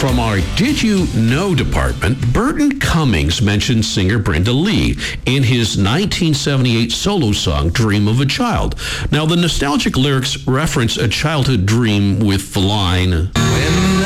From our Did You Know department, Burton Cummings mentioned singer Brenda Lee in his 1978 solo song, Dream of a Child. Now, the nostalgic lyrics reference a childhood dream with the line, "When